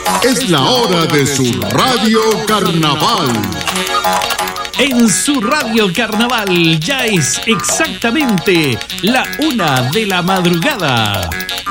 Es la hora de su Radio Carnaval. En su Radio Carnaval ya es exactamente la 1 de la madrugada.